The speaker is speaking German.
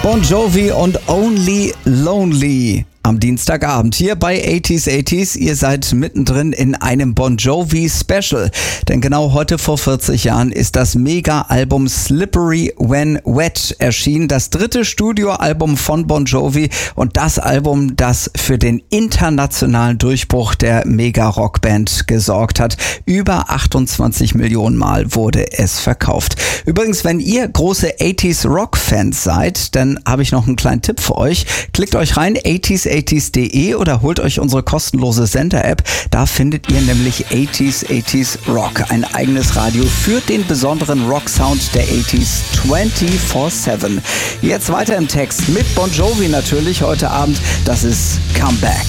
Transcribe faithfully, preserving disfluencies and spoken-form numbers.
Bon Jovi und Only Lonely. Am Dienstagabend hier bei achtziger achtziger. Ihr seid mittendrin in einem Bon Jovi Special. Denn genau heute vor vierzig Jahren ist das Mega-Album Slippery When Wet erschienen. Das dritte Studioalbum von Bon Jovi und das Album, das für den internationalen Durchbruch der Mega-Rockband gesorgt hat. Über achtundzwanzig Millionen Mal wurde es verkauft. Übrigens, wenn ihr große achtziger Rock-Fans seid, dann habe ich noch einen kleinen Tipp für euch. Klickt euch rein, achtziger achtziger punkt de oder holt euch unsere kostenlose Sender-App. Da findet ihr nämlich achtziger achtziger Rock, ein eigenes Radio für den besonderen Rock-Sound der achtziger vierundzwanzig sieben. Jetzt weiter im Text mit Bon Jovi natürlich heute Abend. Das ist Come Back.